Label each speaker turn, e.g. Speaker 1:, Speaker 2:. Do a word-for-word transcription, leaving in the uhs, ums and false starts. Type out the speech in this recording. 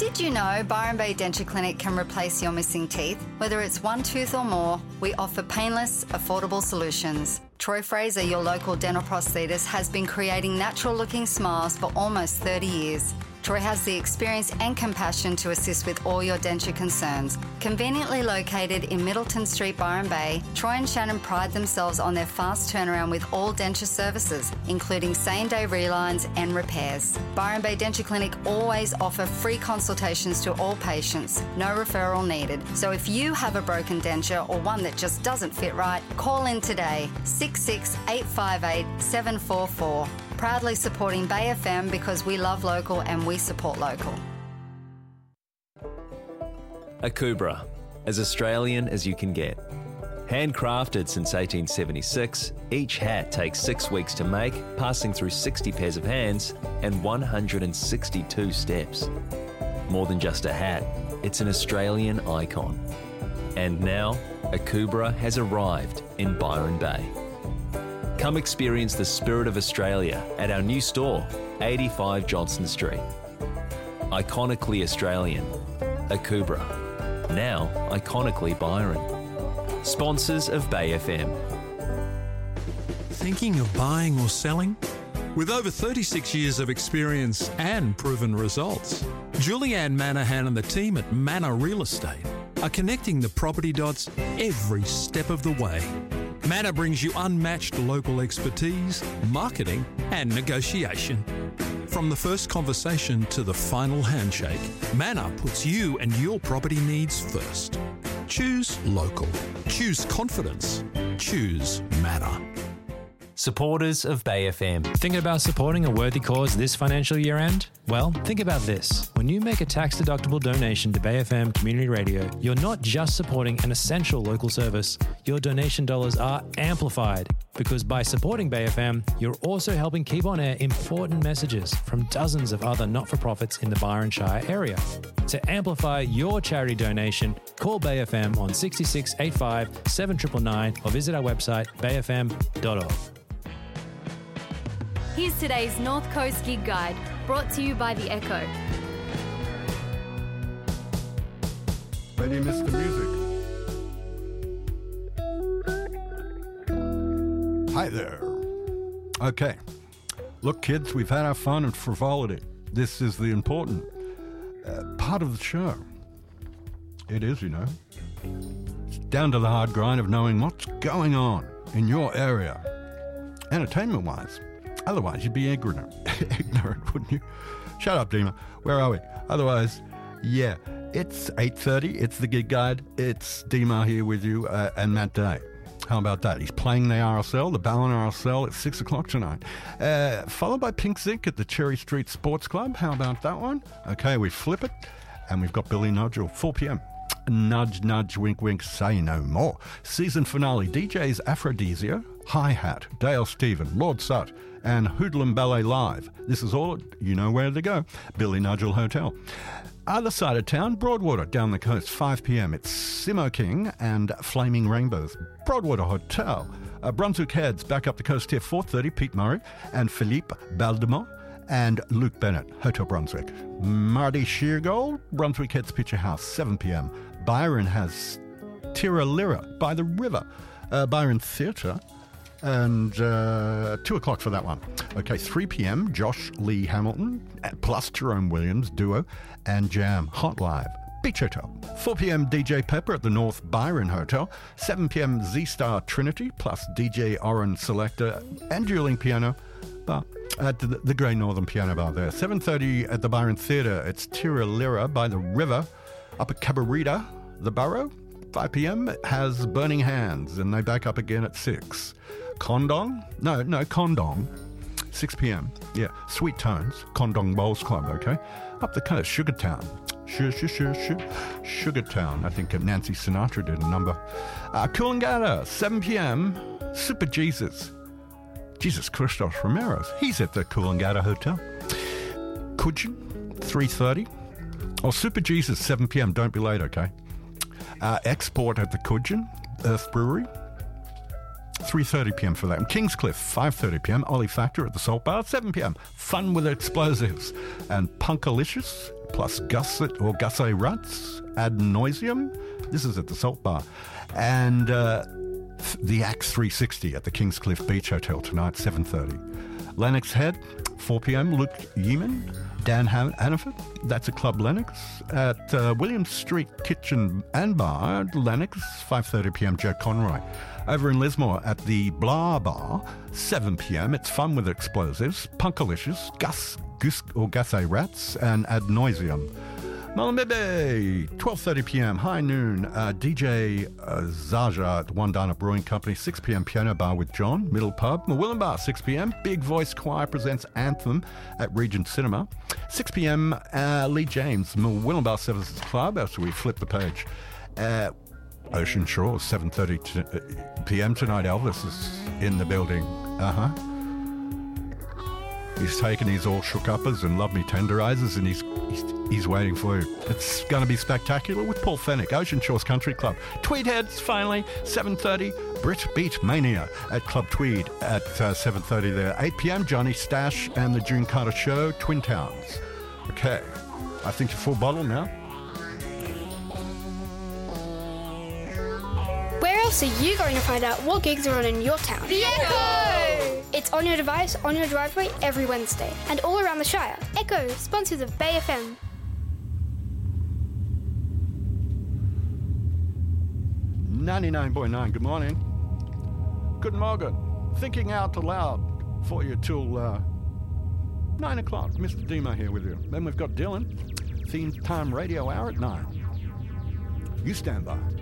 Speaker 1: Did you know Byron Bay Denture Clinic can replace your missing teeth? Whether it's one tooth or more, we offer painless, affordable solutions. Troy Fraser, your local dental prosthetist, has been creating natural-looking smiles for almost thirty years. Troy has the experience and compassion to assist with all your denture concerns. Conveniently located in Middleton Street, Byron Bay, Troy and Shannon pride themselves on their fast turnaround with all denture services, including same-day relines and repairs. Byron Bay Denture Clinic always offer free consultations to all patients, no referral needed. So if you have a broken denture or one that just doesn't fit right, call in today, six six eight five eight seven four four. Proudly supporting Bay F M because we love local and we support local.
Speaker 2: Akubra, as Australian as you can get. Handcrafted since eighteen seventy-six, each hat takes six weeks to make, passing through sixty pairs of hands and one hundred sixty-two steps. More than just a hat, it's an Australian icon. And now, Akubra has arrived in Byron Bay. Come experience the spirit of Australia at our new store, eighty-five Johnston Street. Iconically Australian, Akubra. Now iconically Byron. Sponsors of Bay F M.
Speaker 3: Thinking of buying or selling? With over thirty-six years of experience and proven results, Julianne Manahan and the team at Manor Real Estate are connecting the property dots every step of the way. Manor brings you unmatched local expertise, marketing and negotiation. From the first conversation to the final handshake, Manor puts you and your property needs first. Choose local. Choose confidence. Choose Manor.
Speaker 2: Supporters of Bay F M.
Speaker 4: Thinking about supporting a worthy cause this financial year end? Well, think about this. When you make a tax-deductible donation to Bay F M Community Radio, you're not just supporting an essential local service. Your donation dollars are amplified because by supporting Bay F M, you're also helping keep on air important messages from dozens of other not-for-profits in the Byron Shire area. To amplify your charity donation, call Bay F M on six six eight five seven nine nine nine or visit our website bay f m dot org.
Speaker 5: Here's today's North Coast Gig Guide, brought to you by The Echo.
Speaker 6: Ready, Mister Music? Hi there. Okay. Look, kids, we've had our fun and frivolity. This is the important uh, part of the show. It is, you know. It's down to the hard grind of knowing what's going on in your area, entertainment-wise. Otherwise, you'd be ignorant, ignorant, wouldn't you? Shut up, Dima. Where are we? Otherwise, yeah, it's eight thirty. It's the Gig Guide. It's Dima here with you uh, and Matt Day. How about that? He's playing the R S L, the Ballon R S L, at six o'clock tonight. Uh, followed by Pink Zinc at the Cherry Street Sports Club. How about that one? Okay, we flip it, and we've got Billy Nodule, four p.m. Nudge, nudge, wink, wink, say no more. Season finale, D Js Aphrodisia, Hi-Hat, Dale Stephen, Lord Sut, and Hoodlum Ballet Live. This is all, you know where to go, Billy Nudgel Hotel. Other side of town, Broadwater, down the coast, five p.m. It's Simo King and Flaming Rainbows, Broadwater Hotel. Uh, Brunswick Heads, back up the coast here, four thirty, Pete Murray and Philippe Baldemont and Luke Bennett, Hotel Brunswick. Marty Sheargold, Brunswick Heads Picture House, seven p.m. Byron has Tiralira by the river, uh, Byron Theatre, and uh, two o'clock for that one. Okay, three p.m. Josh Lee Hamilton plus Jerome Williams duo and Jam Hot Live, Beach Hotel. four p.m. D J Pepper at the North Byron Hotel. seven p.m. Z-Star Trinity plus D J Oren Selector and dueling piano bar at the, the Grey Northern Piano Bar there. seven thirty at the Byron Theatre. It's Tiralira by the river. Up at Cabarita, the Borough. five p.m. has Burning Hands, and they back up again at six. Condong? No, no, Condong. six p.m. Yeah, Sweet Tones, Condong Bowls Club, okay? Up the coast, Sugartown. Sh- sh- sh- sh- Sugartown. I think Nancy Sinatra did a number. Uh, Coolangatta, seven p.m. Super Jesus. Jesus Christos Ramirez. He's at the Coolangatta Hotel. Coogin, three thirty. Or Super Jesus, seven p.m. Don't be late, okay? Uh, export at the Coogin, Earth Brewery. three thirty p m for that. And Kingscliff, five thirty p m. Ollie Factor at the Salt Bar, seven p m. Fun with Explosives. And Punkalicious plus Gusset or Gusset Ruts, Ad Nauseum. This is at the Salt Bar. And uh, the Axe three sixty at the Kingscliff Beach Hotel tonight, seven thirty. Lennox Head, four p m. Luke Yeaman, Dan Han- Hannaford. That's at Club Lennox. At uh, William Street Kitchen and Bar, Lennox, five thirty p m. Joe Conroy. Over in Lismore at the Blah Bar, seven p m. It's Fun with Explosives, Punkalicious, Gus, Gus or Gusset Rats, and Ad Nauseum. Mullumbimby, twelve thirty p m. High Noon, uh, D J uh, Zaja at Wandana Brewing Company, six p m. Piano Bar with John, Middle Pub. Murwillumbah, six p m. Big Voice Choir presents Anthem at Regent Cinema. six p m. Uh, Lee James, Murwillumbah Services Club, as we flip the page. Uh, Ocean Shores, seven thirty p m. tonight. Elvis is in the building. Uh-huh. He's taken his all shook uppers and love me tenderizers, and he's, he's he's waiting for you. It's going to be spectacular with Paul Fennick, Ocean Shores Country Club. Tweedheads, finally, seven thirty. Brit Beat Mania at Club Tweed at uh, seven thirty there. eight p m. Johnny Stash and the June Carter Show, Twin Towns. Okay, I think you're full bottle now.
Speaker 7: Where else are you going to find out what gigs are on in your town?
Speaker 5: The Echo!
Speaker 7: It's on your device, on your driveway, every Wednesday. And all around the Shire. Echo, sponsors of Bay F M.
Speaker 6: ninety-nine point nine, good morning. Good morning. Thinking out aloud for you till uh, nine o'clock. Mister Demo here with you. Then we've got Dylan. Theme Time Radio Hour at nine. You stand by.